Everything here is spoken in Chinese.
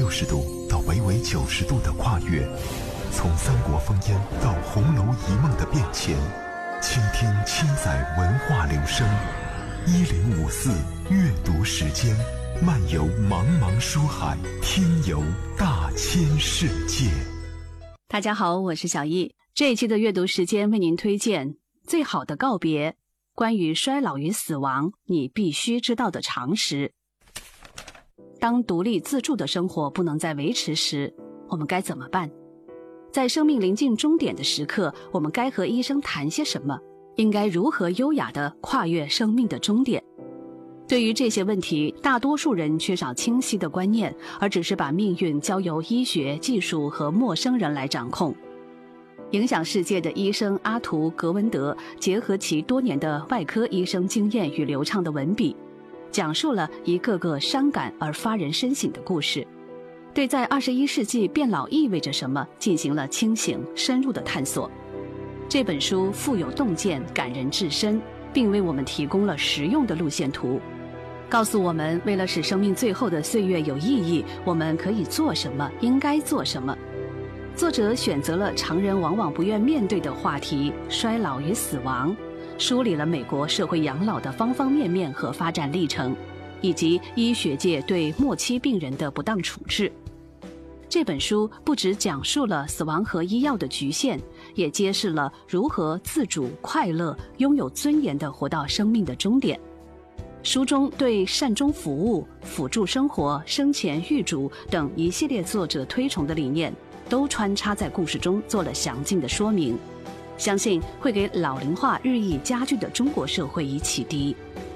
160度到微微90度的跨越，从三国烽烟到红楼一梦的变迁，倾听千载文化流声。1054阅读时间，漫游茫茫书海，听游大千世界。 大家好，我是小易。这一期的阅读时间为您推荐《最好的告别》，关于衰老与死亡你必须知道的常识。当独立自助的生活不能再维持时，我们该怎么办？在生命临近终点的时刻，我们该和医生谈些什么？应该如何优雅地跨越生命的终点？对于这些问题，大多数人缺少清晰的观念，而只是把命运交由医学、技术和陌生人来掌控。影响世界的医生阿图·格文德结合其多年的外科医生经验与流畅的文笔，讲述了一个个伤感而发人深省的故事，对在21世纪变老意味着什么进行了清醒深入的探索。这本书富有洞见，感人至深，并为我们提供了实用的路线图，告诉我们为了使生命最后的岁月有意义，我们可以做什么，应该做什么。作者选择了常人往往不愿面对的话题——衰老与死亡，梳理了美国社会养老的方方面面和发展历程，以及医学界对末期病人的不当处置。这本书不只讲述了死亡和医药的局限，也揭示了如何自主、快乐、拥有尊严地活到生命的终点。书中对善终服务、辅助生活、生前预嘱等一系列作者推崇的理念，都穿插在故事中做了详尽的说明，相信会给老龄化日益加剧的中国社会以启迪。